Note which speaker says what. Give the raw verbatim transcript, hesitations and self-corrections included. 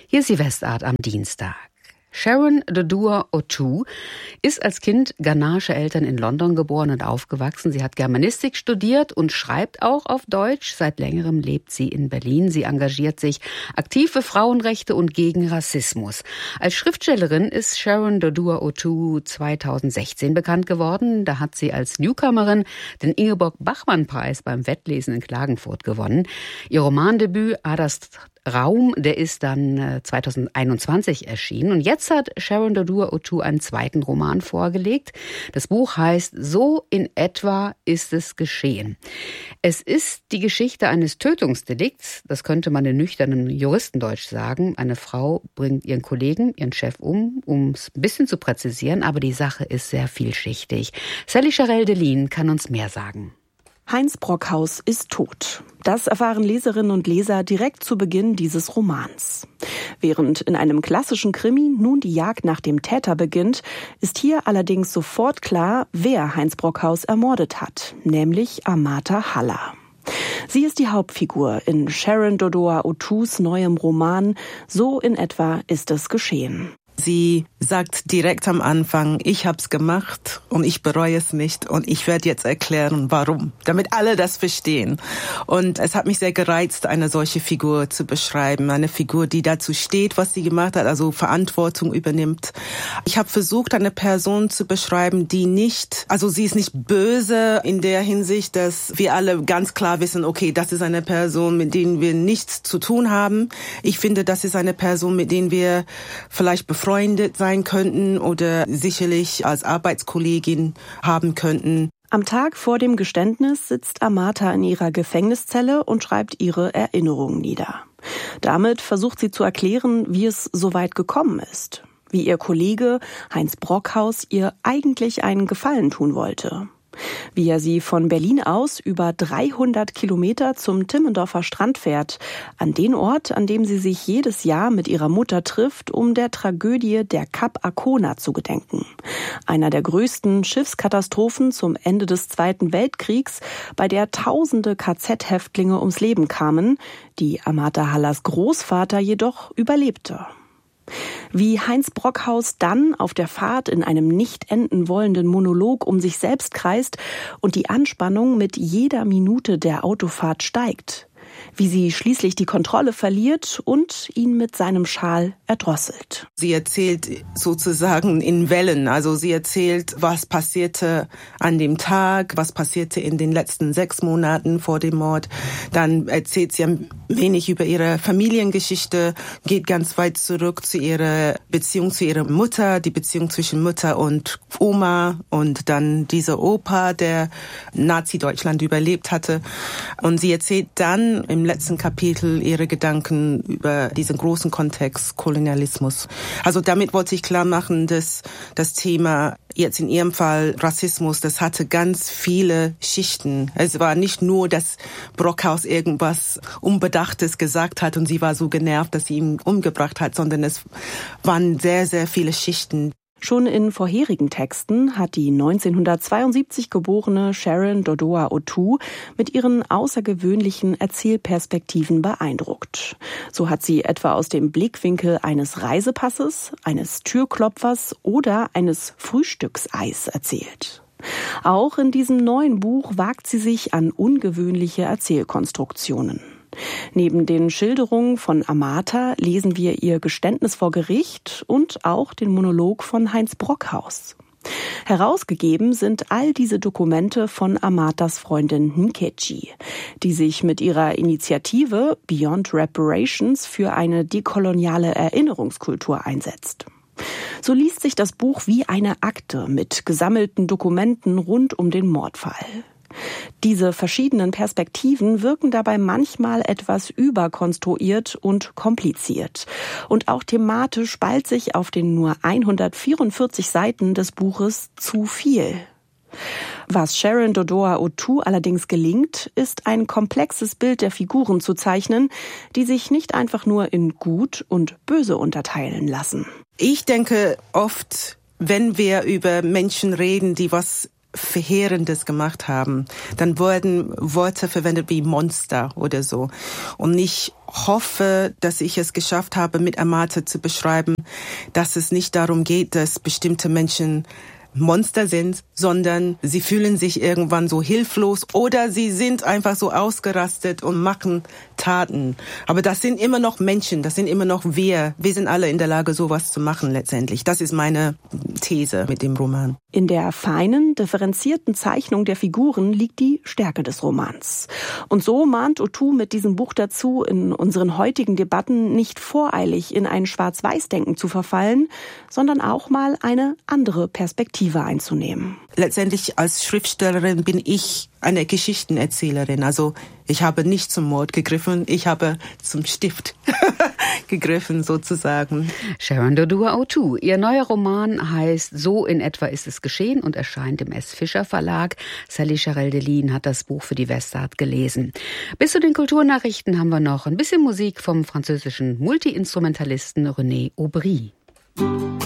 Speaker 1: Hier ist die Westart am Dienstag. Sharon Dodua-Otoo ist als Kind ghanaischer Eltern in London geboren und aufgewachsen. Sie hat Germanistik studiert und schreibt auch auf Deutsch. Seit längerem lebt sie in Berlin. Sie engagiert sich aktiv für Frauenrechte und gegen Rassismus. Als Schriftstellerin ist Sharon Dodua-Otoo zweitausendsechzehn bekannt geworden. Da hat sie als Newcomerin den Ingeborg-Bachmann-Preis beim Wettlesen in Klagenfurt gewonnen. Ihr Romandebüt Adas Raum, der ist dann zweitausendeinundzwanzig erschienen. Und jetzt hat Sharon Dodua-Otoo einen zweiten Roman vorgelegt. Das Buch heißt So in etwa ist es geschehen. Es ist die Geschichte eines Tötungsdelikts. Das könnte man in nüchternem Juristendeutsch sagen. Eine Frau bringt ihren Kollegen, ihren Chef um, um es ein bisschen zu präzisieren. Aber die Sache ist sehr vielschichtig. Sally Charel-Delin kann uns mehr sagen.
Speaker 2: Heinz Brockhaus ist tot. Das erfahren Leserinnen und Leser direkt zu Beginn dieses Romans. Während in einem klassischen Krimi nun die Jagd nach dem Täter beginnt, ist hier allerdings sofort klar, wer Heinz Brockhaus ermordet hat, nämlich Amata Haller. Sie ist die Hauptfigur in Sharon Dodua-Otoos neuem Roman So in etwa ist es geschehen.
Speaker 3: Sie sagt direkt am Anfang, ich hab's gemacht und ich bereue es nicht und ich werde jetzt erklären, warum, damit alle das verstehen. Und es hat mich sehr gereizt, eine solche Figur zu beschreiben, eine Figur, die dazu steht, was sie gemacht hat, also Verantwortung übernimmt. Ich habe versucht, eine Person zu beschreiben, die nicht, also sie ist nicht böse in der Hinsicht, dass wir alle ganz klar wissen, okay, das ist eine Person, mit der wir nichts zu tun haben. Ich finde, das ist eine Person, mit der wir vielleicht befreundet sein könnten oder sicherlich als Arbeitskollegin haben könnten.
Speaker 2: Am Tag vor dem Geständnis sitzt Amata in ihrer Gefängniszelle und schreibt ihre Erinnerungen nieder. Damit versucht sie zu erklären, wie es so weit gekommen ist, wie ihr Kollege Heinz Brockhaus ihr eigentlich einen Gefallen tun wollte. Wie er sie von Berlin aus über dreihundert Kilometer zum Timmendorfer Strand fährt, an den Ort, an dem sie sich jedes Jahr mit ihrer Mutter trifft, um der Tragödie der Kap Arkona zu gedenken. Einer der größten Schiffskatastrophen zum Ende des Zweiten Weltkriegs, bei der tausende K Z-Häftlinge ums Leben kamen, die Amata Hallers Großvater jedoch überlebte. Wie Heinz Brockhaus dann auf der Fahrt in einem nicht enden wollenden Monolog um sich selbst kreist und die Anspannung mit jeder Minute der Autofahrt steigt. Wie sie schließlich die Kontrolle verliert und ihn mit seinem Schal erdrosselt.
Speaker 3: Sie erzählt sozusagen in Wellen, also sie erzählt, was passierte an dem Tag, was passierte in den letzten sechs Monaten vor dem Mord. Dann erzählt sie ein wenig über ihre Familiengeschichte, geht ganz weit zurück zu ihrer Beziehung zu ihrer Mutter, die Beziehung zwischen Mutter und Oma und dann dieser Opa, der Nazi-Deutschland überlebt hatte. Und sie erzählt dann im letzten Kapitel ihre Gedanken über diesen großen Kontext Kolonialismus. Also damit wollte ich klar machen, dass das Thema jetzt in ihrem Fall Rassismus, das hatte ganz viele Schichten. Es war nicht nur, dass Brockhaus irgendwas Unbedachtes gesagt hat und sie war so genervt, dass sie ihn umgebracht hat, sondern es waren sehr, sehr viele Schichten.
Speaker 2: Schon in vorherigen Texten hat die neunzehnhundertzweiundsiebzig geborene Sharon Dodua-Otoo mit ihren außergewöhnlichen Erzählperspektiven beeindruckt. So hat sie etwa aus dem Blickwinkel eines Reisepasses, eines Türklopfers oder eines Frühstückseis erzählt. Auch in diesem neuen Buch wagt sie sich an ungewöhnliche Erzählkonstruktionen. Neben den Schilderungen von Amata lesen wir ihr Geständnis vor Gericht und auch den Monolog von Heinz Brockhaus. Herausgegeben sind all diese Dokumente von Amatas Freundin Nkechi, die sich mit ihrer Initiative Beyond Reparations für eine dekoloniale Erinnerungskultur einsetzt. So liest sich das Buch wie eine Akte mit gesammelten Dokumenten rund um den Mordfall. Diese verschiedenen Perspektiven wirken dabei manchmal etwas überkonstruiert und kompliziert. Und auch thematisch ballt sich auf den nur hundertvierundvierzig Seiten des Buches zu viel. Was Sharon Dodua-Otoo allerdings gelingt, ist ein komplexes Bild der Figuren zu zeichnen, die sich nicht einfach nur in gut und böse unterteilen lassen.
Speaker 3: Ich denke oft, wenn wir über Menschen reden, die was Verheerendes gemacht haben, dann wurden Worte verwendet wie Monster oder so. Und ich hoffe, dass ich es geschafft habe, mit Amata zu beschreiben, dass es nicht darum geht, dass bestimmte Menschen Monster sind, sondern sie fühlen sich irgendwann so hilflos oder sie sind einfach so ausgerastet und machen Taten. Aber das sind immer noch Menschen, das sind immer noch wir. Wir sind alle in der Lage, sowas zu machen letztendlich. Das ist meine These mit dem Roman.
Speaker 2: In der feinen, differenzierten Zeichnung der Figuren liegt die Stärke des Romans. Und so mahnt Otoo mit diesem Buch dazu, in unseren heutigen Debatten nicht voreilig in ein Schwarz-Weiß-Denken zu verfallen, sondern auch mal eine andere Perspektive einzunehmen.
Speaker 3: Letztendlich als Schriftstellerin bin ich eine Geschichtenerzählerin. Also ich habe nicht zum Mord gegriffen, ich habe zum Stift gegriffen sozusagen.
Speaker 1: Sharon Dodua-Otoo. Ihr neuer Roman heißt So in etwa ist es geschehen und erscheint im S. Fischer Verlag. Sally Charel-Delin hat das Buch für die Westart gelesen. Bis zu den Kulturnachrichten haben wir noch ein bisschen Musik vom französischen Multi-Instrumentalisten René Aubry.